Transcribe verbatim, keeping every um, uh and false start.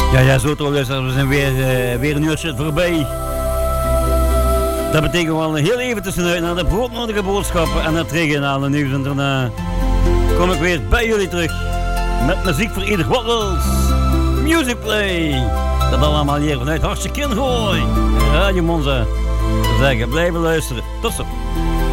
Ja, ja, zo trouwens, we zijn weer, uh, weer een uurtje voorbij. Dat betekent wel heel even tussenuit naar de broodnodige boodschappen en het regionale nieuws. En daarna kom ik weer bij jullie terug met muziek voor ieder waddels. Music Play. Dat allemaal hier vanuit Hartje Kingooi. Radio Monza. Zeggen, blijven luisteren. Tot zo.